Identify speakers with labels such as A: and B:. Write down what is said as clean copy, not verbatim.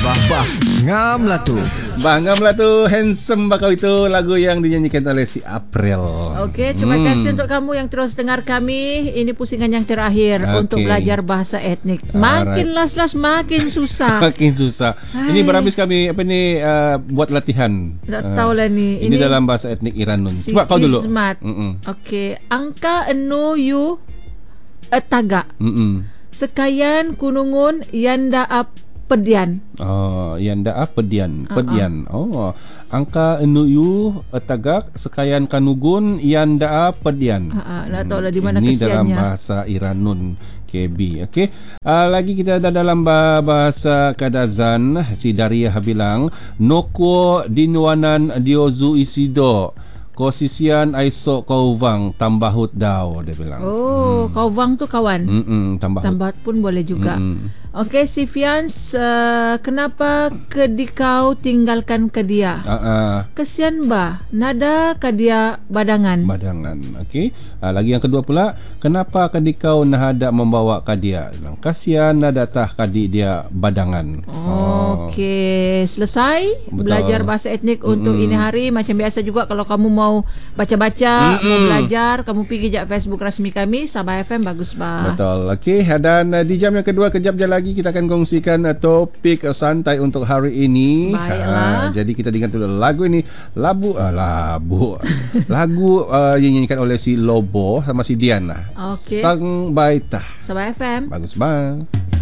A: Bah, ngam lah tu.
B: Bangam lah tu, handsome bakau itu lagu yang dinyanyikan oleh si April.
C: Okey, terima kasih untuk kamu yang terus dengar kami. Ini pusingan yang terakhir untuk belajar bahasa etnik. Makin las-las makin susah.
B: Makin susah. Ini berhabis kami buat latihan.
C: Tak tahulah ni.
B: Ini dalam bahasa etnik Iranun.
C: Si
B: Coba kau dulu.
C: Ismat. Okey, angka enu yu etaga. Sekayan kunungun yanda pedian.
B: Oh, yanda pedian. Pedian. Oh, angka enuyu tagak sekayan kanugun yanda pedian.
C: Nak tahu lah di mana
B: ini
C: kesiannya.
B: Dalam bahasa Iranun KB. Okey. Lagi kita ada dalam bahasa Kadazan. Si Daria bilang noko dinwanan diozu isido. Kosisian aisok kauvang tambahut dao, dia bilang.
C: Oh, kauvang tu kawan.
B: Tambahut.
C: Tambahat pun boleh juga. Okey, si Fians, kenapa kedikau tinggalkan ke dia? Kesian bah, nada ke dia badangan.
B: Okey. Lagi yang kedua pula, kenapa kedikau nahada membawa ke dia? Kasihan nada tah kadi dia badangan.
C: Okey, selesai.
B: Betul.
C: Belajar bahasa etnik untuk ini hari. Macam biasa juga kalau kamu mau baca-baca, mau belajar, kamu pergi je Facebook rasmi kami Sabah FM. Bagus bah.
B: Betul. Okey, dan di jam yang kedua kejap je lagi kita akan kongsikan topik santai untuk hari ini.
C: Baiklah.
B: Jadi kita dengar dulu lagu ini. Lagu yang dinyanyikan oleh si Lobo sama si Diana.
C: Okey.
B: Sang Baita.
C: Sabah FM.
B: Bagus banget.